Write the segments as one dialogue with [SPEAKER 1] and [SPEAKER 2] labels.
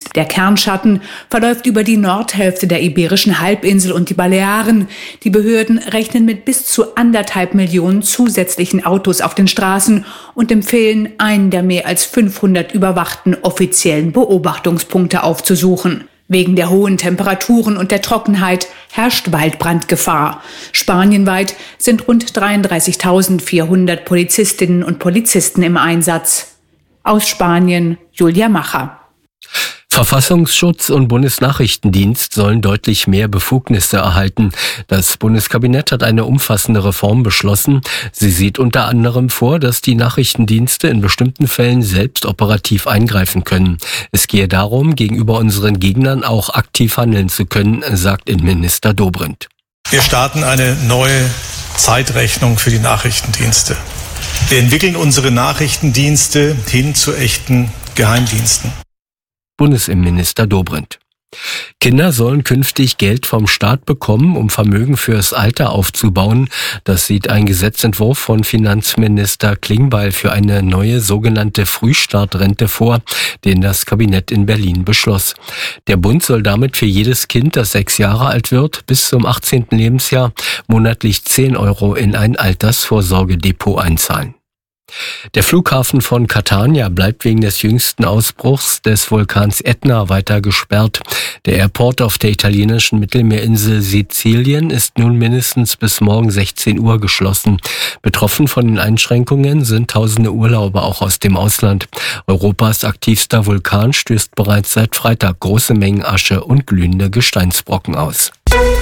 [SPEAKER 1] Der Kernschatten verläuft über die Nordhälfte der Iberischen Halbinsel und die Balearen. Die Behörden rechnen mit bis zu 1,5 Millionen zusätzlichen Autos auf den Straßen und empfehlen, einen der mehr als 500 überwachten offiziellen Beobachtungspunkte aufzusuchen. Wegen der hohen Temperaturen und der Trockenheit herrscht Waldbrandgefahr. Spanienweit sind rund 33.400 Polizistinnen und Polizisten im Einsatz. Aus Spanien, Julia Macher.
[SPEAKER 2] Verfassungsschutz und Bundesnachrichtendienst sollen deutlich mehr Befugnisse erhalten. Das Bundeskabinett hat eine umfassende Reform beschlossen. Sie sieht unter anderem vor, dass die Nachrichtendienste in bestimmten Fällen selbst operativ eingreifen können. Es gehe darum, gegenüber unseren Gegnern auch aktiv handeln zu können, sagt Innenminister Dobrindt.
[SPEAKER 3] Wir starten eine neue Zeitrechnung für die Nachrichtendienste. Wir entwickeln unsere Nachrichtendienste hin zu echten Geheimdiensten.
[SPEAKER 2] Bundesinnenminister Dobrindt. Kinder sollen künftig Geld vom Staat bekommen, um Vermögen fürs Alter aufzubauen. Das sieht ein Gesetzentwurf von Finanzminister Klingbeil für eine neue sogenannte Frühstartrente vor, den das Kabinett in Berlin beschloss. Der Bund soll damit für jedes Kind, das 6 Jahre alt wird, bis zum 18. Lebensjahr monatlich 10 € in ein Altersvorsorgedepot einzahlen. Der Flughafen von Catania bleibt wegen des jüngsten Ausbruchs des Vulkans Etna weiter gesperrt. Der Airport auf der italienischen Mittelmeerinsel Sizilien ist nun mindestens bis morgen 16 Uhr geschlossen. Betroffen von den Einschränkungen sind tausende Urlauber auch aus dem Ausland. Europas aktivster Vulkan stößt bereits seit Freitag große Mengen Asche und glühende Gesteinsbrocken aus.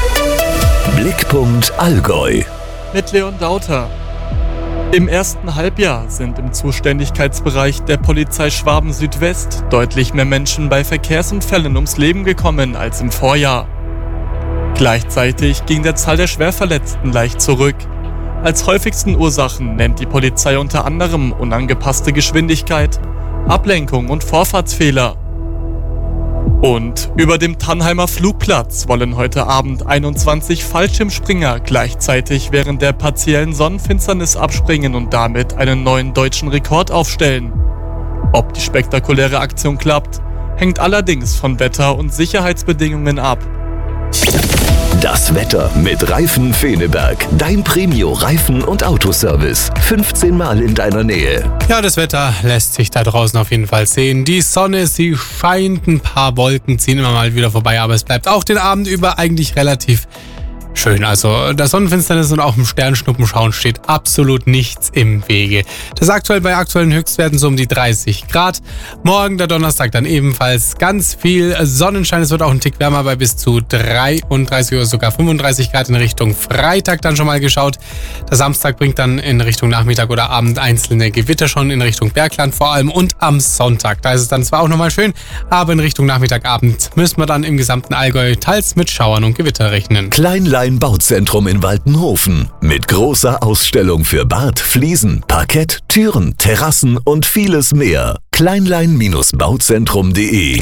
[SPEAKER 4] Blickpunkt Allgäu
[SPEAKER 5] mit Leon Dauter. Im ersten Halbjahr sind im Zuständigkeitsbereich der Polizei Schwaben Südwest deutlich mehr Menschen bei Verkehrsunfällen ums Leben gekommen als im Vorjahr. Gleichzeitig ging der Zahl der Schwerverletzten leicht zurück. Als häufigsten Ursachen nennt die Polizei unter anderem unangepasste Geschwindigkeit, Ablenkung und Vorfahrtsfehler. Und über dem Tannheimer Flugplatz wollen heute Abend 21 Fallschirmspringer gleichzeitig während der partiellen Sonnenfinsternis abspringen und damit einen neuen deutschen Rekord aufstellen. Ob die spektakuläre Aktion klappt, hängt allerdings von Wetter- und Sicherheitsbedingungen ab.
[SPEAKER 4] Das Wetter mit Reifen Feneberg. Dein Premio-Reifen- und Autoservice. 15 Mal in deiner Nähe.
[SPEAKER 6] Ja, das Wetter lässt sich da draußen auf jeden Fall sehen. Die Sonne, sie scheint, ein paar Wolken ziehen immer mal wieder vorbei, aber es bleibt auch den Abend über eigentlich relativ schön. Also der Sonnenfinsternis und auch im Sternschnuppenschauen steht absolut nichts im Wege. Das aktuell bei aktuellen Höchstwerten so um die 30 Grad. Morgen, der Donnerstag, dann ebenfalls ganz viel Sonnenschein. Es wird auch ein Tick wärmer bei bis zu 33 oder sogar 35 Grad in Richtung Freitag dann schon mal geschaut. Der Samstag bringt dann in Richtung Nachmittag oder Abend einzelne Gewitter schon in Richtung Bergland vor allem. Und am Sonntag, da ist es dann zwar auch nochmal schön, aber in Richtung Nachmittag, Abend müssen wir dann im gesamten Allgäu teils mit Schauern und Gewitter rechnen.
[SPEAKER 4] Kleinlein Bauzentrum in Waltenhofen mit großer Ausstellung für Bad, Fliesen, Parkett, Türen, Terrassen und vieles mehr. Kleinlein-Bauzentrum.de.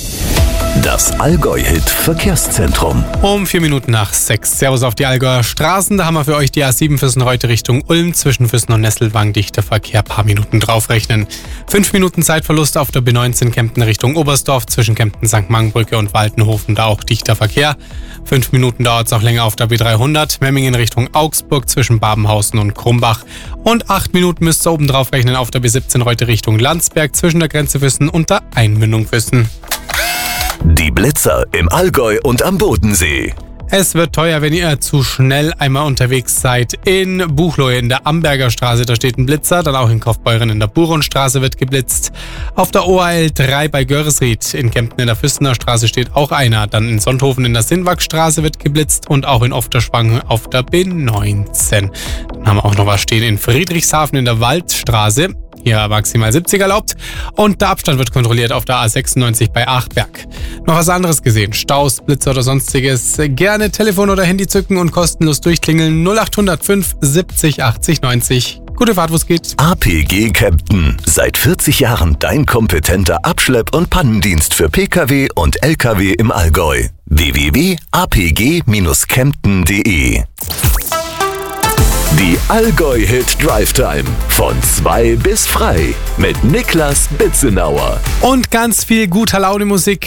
[SPEAKER 4] Das Allgäu-Hit Verkehrszentrum.
[SPEAKER 6] Um 4 Minuten nach 6. Servus auf die Allgäuer Straßen. Da haben wir für euch die A7 Füssen heute Richtung Ulm. Zwischen Füssen und Nesselwang dichter Verkehr. Paar Minuten draufrechnen. 5 Minuten Zeitverlust auf der B19 Kempten Richtung Oberstdorf. Zwischen Kempten, St. Mangenbrücke und Waltenhofen. Da auch dichter Verkehr. 5 Minuten dauert es auch länger auf der B300. Memmingen Richtung Augsburg zwischen Babenhausen und Krumbach. Und 8 Minuten müsst ihr oben drauf rechnen auf der B17 heute Richtung Landsberg. Zwischen der Grenze Füssen und der Einmündung Füssen.
[SPEAKER 4] Die Blitzer im Allgäu und am Bodensee.
[SPEAKER 6] Es wird teuer, wenn ihr zu schnell einmal unterwegs seid. In Buchloe in der Amberger Straße, da steht ein Blitzer. Dann auch in Kaufbeuren in der Buronstraße wird geblitzt. Auf der OAL 3 bei Görisried in Kempten in der Füssener Straße steht auch einer. Dann in Sonthofen in der Sinnwagstraße wird geblitzt und auch in Ofterschwang auf der B19. Dann haben wir auch noch was stehen in Friedrichshafen in der Waldstraße. Hier maximal 70 erlaubt und der Abstand wird kontrolliert auf der A96 bei Achberg. Noch was anderes gesehen? Staus, Blitze oder sonstiges? Gerne Telefon oder Handy zücken und kostenlos durchklingeln 0800 5 70 80 90. Gute Fahrt, wo es geht.
[SPEAKER 4] APG Kempten. Seit 40 Jahren dein kompetenter Abschlepp- und Pannendienst für Pkw und Lkw im Allgäu. www.apg-kempten.de. Die Allgäu-Hit Drive Time. Von 2 bis frei. Mit Niklas Bitzenauer.
[SPEAKER 6] Und ganz viel guter Laune Musik.